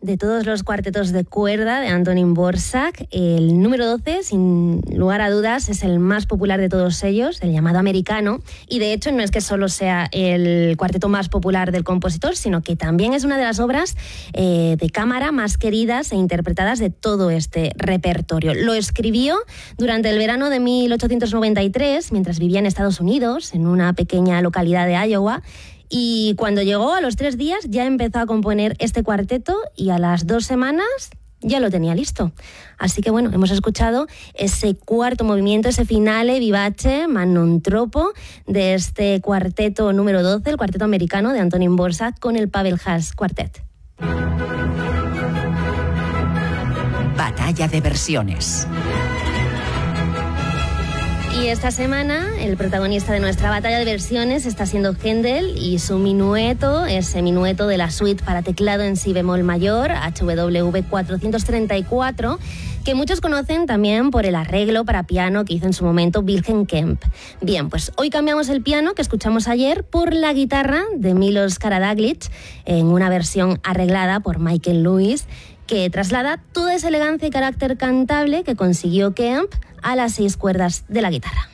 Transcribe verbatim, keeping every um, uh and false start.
de todos los cuartetos de cuerda de Antonín Dvořák, el número doce, sin lugar a dudas, es el más popular de todos ellos, el llamado americano, y de hecho no es que solo sea el cuarteto más popular del compositor, sino que también es una de las obras eh, de cámara más queridas e interpretadas de todo este repertorio. Lo escribió durante el verano de mil ochocientos noventa y tres, mientras vivía en Estados Unidos, en una pequeña localidad de Iowa, y cuando llegó a los tres días ya empezó a componer este cuarteto y a las dos semanas ya lo tenía listo. Así que bueno, hemos escuchado ese cuarto movimiento, ese finale vivace, ma non troppo, de este cuarteto número doce, el cuarteto americano de Antonín Dvořák con el Pavel Haas Quartet. Batalla de versiones. Y esta semana el protagonista de nuestra batalla de versiones está siendo Händel y su minueto, ese minueto de la suite para teclado en si bemol mayor, H W cuatrocientos treinta y cuatro, que muchos conocen también por el arreglo para piano que hizo en su momento Wilhelm Kempff. Bien, pues hoy cambiamos el piano que escuchamos ayer por la guitarra de Milos Karađagić en una versión arreglada por Michael Lewis, que traslada toda esa elegancia y carácter cantable que consiguió Kempff a las seis cuerdas de la guitarra.